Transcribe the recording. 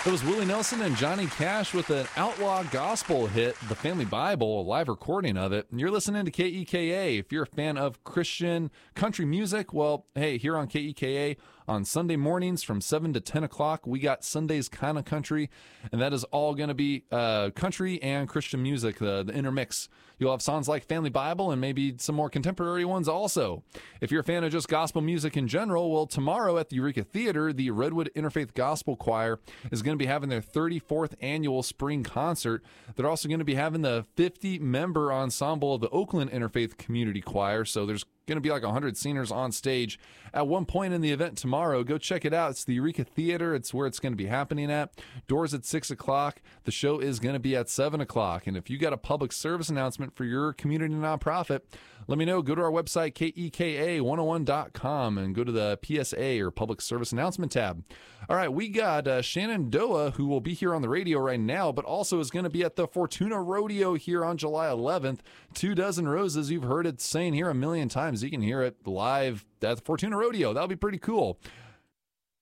That was Willie Nelson and Johnny Cash with an outlaw gospel hit, The Family Bible, a live recording of it. And you're listening to KEKA. If you're a fan of Christian country music, well, hey, here on KEKA on Sunday mornings from 7 to 10 o'clock, we got Sunday's Kinda Country, and that is all going to be country and Christian music, the intermix. You'll have songs like Family Bible and maybe some more contemporary ones also. If you're a fan of just gospel music in general, well, tomorrow at the Eureka Theater, the Redwood Interfaith Gospel Choir is going to be having their 34th annual spring concert. They're also going to be having the 50-member ensemble of the Oakland Interfaith Community Choir, so there's going to be like 100 singers on stage at one point in the event tomorrow. Go check it out. It's the Eureka Theater. It's where it's going to be happening at. Doors at 6 o'clock. The show is going to be at 7 o'clock. And if you got a public service announcement for your community nonprofit, let me know. Go to our website, KEKA101.com, and go to the PSA or Public Service Announcement tab. All right, we got Shannon Doa, who will be here on the radio right now, but also is going to be at the Fortuna Rodeo here on July 11th. 2 Dozen Roses. You've heard it saying here a million times. You can hear it live at the Fortuna Rodeo. That'll be pretty cool.